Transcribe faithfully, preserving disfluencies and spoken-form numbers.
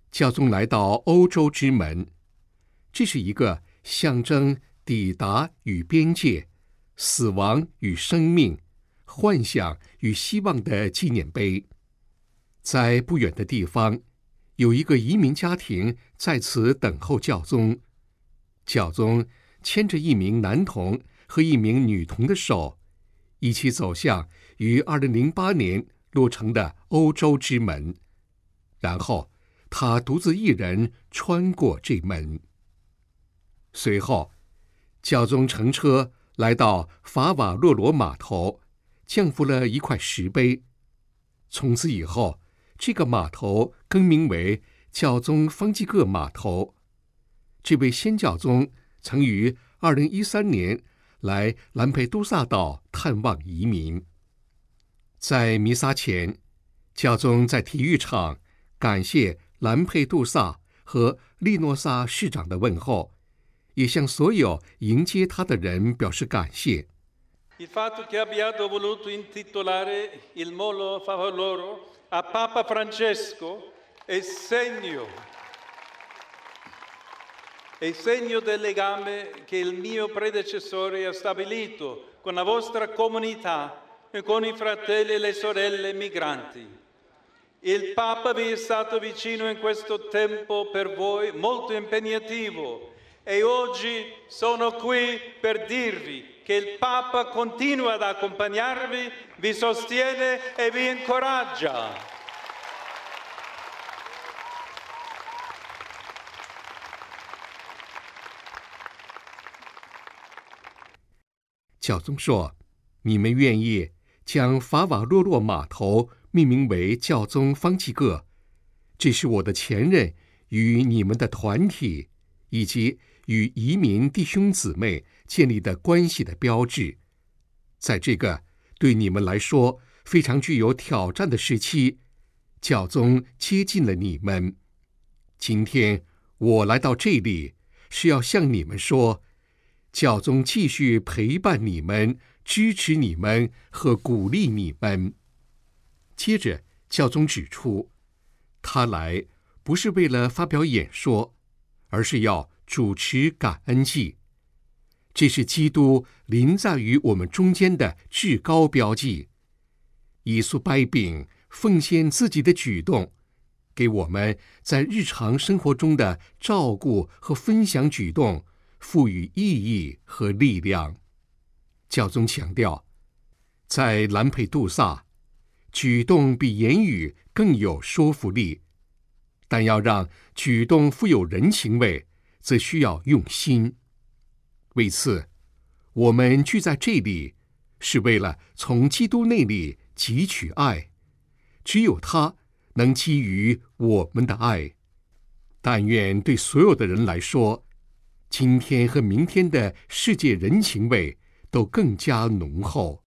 教宗来到欧洲之门，这是一个象征抵达与边界、死亡与生命、幻想与希望的纪念碑。在不远的地方，有一个移民家庭在此等候教宗。教宗牵着一名男童和一名女童的手，一起走向于二零零八年落成的欧洲之门，然后他独自一人穿过这门。随后，教宗乘车来到法瓦洛罗码头，降服了一块石碑。从此以后，这个码头更名为教宗方济各码头。这位先教宗曾于二零一三年来兰佩杜萨岛探望移民。在弥撒前，教宗在体育场感谢兰佩杜萨和利诺萨市长的问候，也向所有迎接他的人表示感谢。 Il fatto che abbiate voluto intitolare il molo Favaloro a Papa Francesco è segno è segno del legame che il mio predecessore ha stabilito con la vostra comunità e con i fratelli e le sorelle migranti. Il Papa vi è stato vicino in questo tempo per voi molto impegnativo e oggi sono qui per dirvi che il Papa continua ad accompagnarvi, vi sostiene e vi incoraggia. 教宗说：“你们愿意将法瓦洛洛码头命名为教宗方济各，这是我的前任与你们的团体以及与移民弟兄姊妹建立的关系的标志。在这个对你们来说非常具有挑战的时期，教宗接近了你们。今天我来到这里，是要向你们说，教宗继续陪伴你们，支持你们和鼓励你们。”接着，教宗指出，他来不是为了发表演说，而是要主持感恩祭。这是基督临在于我们中间的至高标记。耶稣掰饼奉献自己的举动，给我们在日常生活中的照顾和分享举动赋予意义和力量。教宗强调，在兰佩杜萨，举动比言语更有说服力，但要让举动富有人情味，则需要用心。为此，我们聚在这里，是为了从基督那里汲取爱，只有他能基于我们的爱。但愿对所有的人来说，今天和明天的世界人情味都更加浓厚。